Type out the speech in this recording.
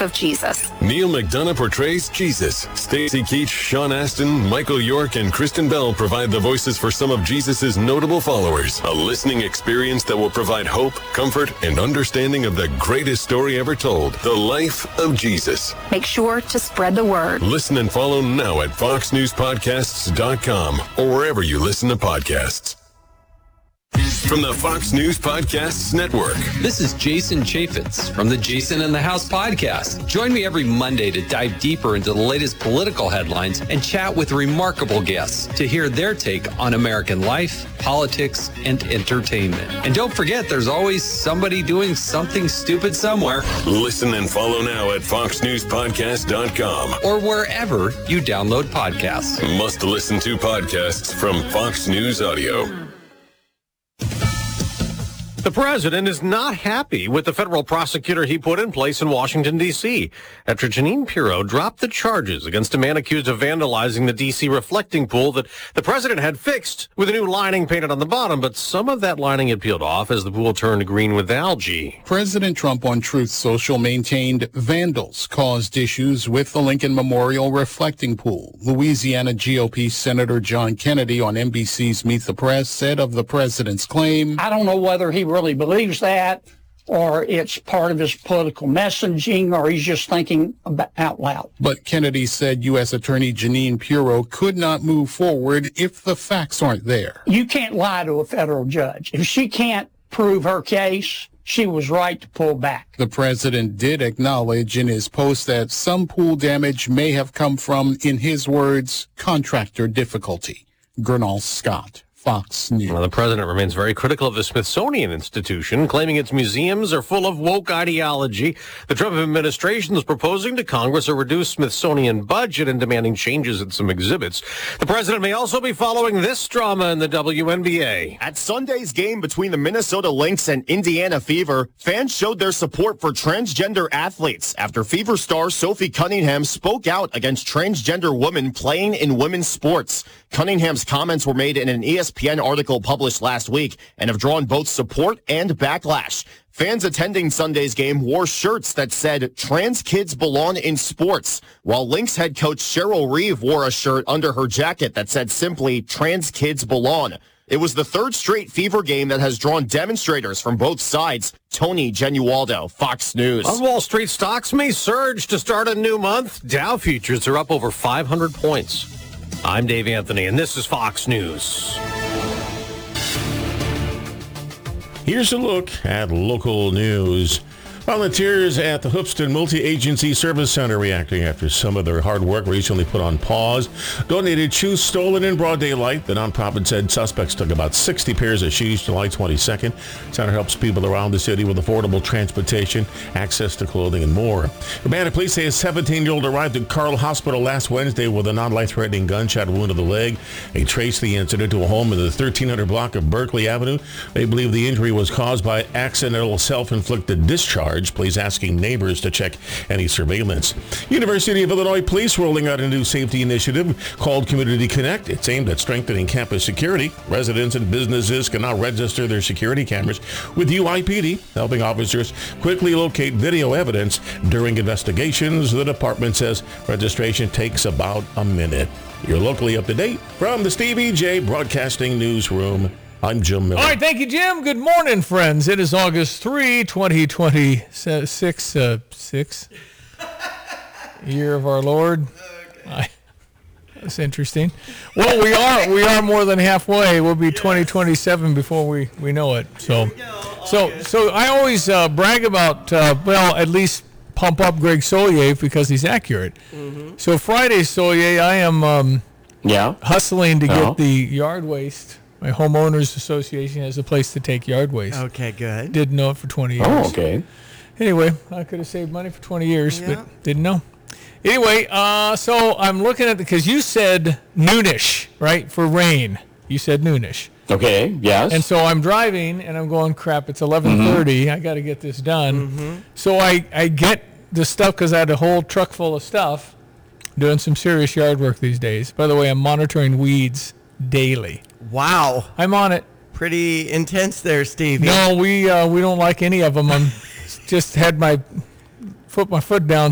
of Jesus. Neil McDonough portrays Jesus. Stacey Keach, Sean Astin, Michael York, and Kristen Bell provide the voices for some of Jesus' notable followers. A listening experience that will provide hope, comfort, and understanding of the greatest story ever told, the life of Jesus. Make sure to spread the word. Listen and follow now at foxnewspodcasts.com or wherever you listen to podcasts. From the Fox News Podcasts Network. This is Jason Chaffetz from the Jason in the House podcast. Join me every Monday to dive deeper into the latest political headlines and chat with remarkable guests to hear their take on American life, politics, and entertainment. And don't forget, there's always somebody doing something stupid somewhere. Listen and follow now at foxnewspodcast.com or wherever you download podcasts. Must listen to podcasts from Fox News Audio. The president is not happy with the federal prosecutor he put in place in Washington, D.C. after Jeanine Pirro dropped the charges against a man accused of vandalizing the D.C. reflecting pool that the president had fixed with a new lining painted on the bottom, but some of that lining had peeled off as the pool turned green with algae. President Trump on Truth Social maintained vandals caused issues with the Lincoln Memorial reflecting pool. Louisiana GOP Senator John Kennedy on NBC's Meet the Press said of the president's claim, I don't know whether he really believes that, or it's part of his political messaging, or he's just thinking out loud. But Kennedy said U.S. Attorney Jeanine Pirro could not move forward if the facts aren't there. You can't lie to a federal judge. If she can't prove her case, she was right to pull back. The president did acknowledge in his post that some pool damage may have come from, in his words, contractor difficulty. Gernal Scott, Fox News. Well, the president remains very critical of the Smithsonian Institution, claiming its museums are full of woke ideology. The Trump administration is proposing to Congress a reduced Smithsonian budget and demanding changes in some exhibits. The president may also be following this drama in the WNBA. At Sunday's game between the Minnesota Lynx and Indiana Fever, fans showed their support for transgender athletes after Fever star Sophie Cunningham spoke out against transgender women playing in women's sports. Cunningham's comments were made in an ESPN article published last week and have drawn both support and backlash. Fans attending Sunday's game wore shirts that said, "Trans kids belong in sports," while Lynx head coach Cheryl Reeve wore a shirt under her jacket that said simply, "Trans kids belong." It was the third straight Fever game that has drawn demonstrators from both sides. Tony Genualdo, Fox News. On Wall Street, stocks may surge to start a new month. Dow futures are up over 500 points. I'm Dave Anthony, and this is Fox News. Here's a look at local news. Volunteers at the Hoopston Multi-Agency Service Center reacting after some of their hard work recently put on pause. Donated shoes stolen in broad daylight. The nonprofit said suspects took about 60 pairs of shoes July 22nd. Center helps people around the city with affordable transportation, access to clothing, and more. Urbana police say a 17-year-old arrived at Carle Hospital last Wednesday with a non-life-threatening gunshot wound to the leg. They traced the incident to a home in the 1300 block of Berkeley Avenue. They believe the injury was caused by accidental self-inflicted discharge. Police asking neighbors to check any surveillance. University of Illinois Police rolling out a new safety initiative called Community Connect. It's aimed at strengthening campus security. Residents and businesses can now register their security cameras with UIPD, helping officers quickly locate video evidence during investigations. The department says registration takes about a minute. You're locally up to date from the Stevie J Broadcasting Newsroom. I'm Jim Miller. All right, thank you, Jim. Good morning, friends. It is August 3, 2026, year of our Lord. Okay. That's interesting. Well, we are more than halfway. We'll be 2027 before we know it. So I always brag about, at least pump up Greg Solier because he's accurate. Mm-hmm. So Friday, Solier, I am hustling to get the yard waste. My homeowners association has a place to take yard waste. Okay, good. Didn't know it for 20 years. Oh, okay. Anyway, I could have saved money for 20 years, but didn't know. Anyway, so I'm looking at because you said noonish, right, for rain. You said noonish. Okay, yes. And so I'm driving, and I'm going, crap, it's 11:30. I got to get this done. Mm-hmm. So I get the stuff because I had a whole truck full of stuff, doing some serious yard work these days. By the way, I'm monitoring weeds daily. Wow. I'm on it. Pretty intense there, Stevie. No, we don't like any of them. I'm just had my foot down